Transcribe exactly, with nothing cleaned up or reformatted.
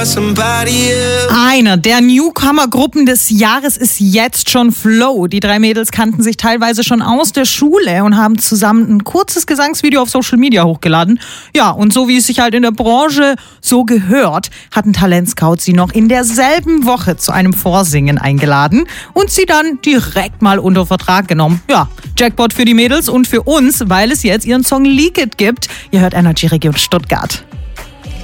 Einer der Newcomer-Gruppen des Jahres ist jetzt schon Flow. Die drei Mädels kannten sich teilweise schon aus der Schule und haben zusammen ein kurzes Gesangsvideo auf Social Media hochgeladen. Ja, und so wie es sich halt in der Branche so gehört, hatten Talentscout sie noch in derselben Woche zu einem Vorsingen eingeladen und sie dann direkt mal unter Vertrag genommen. Ja, Jackpot für die Mädels und für uns, weil es jetzt ihren Song Leak It gibt. Ihr hört Energy Region Stuttgart.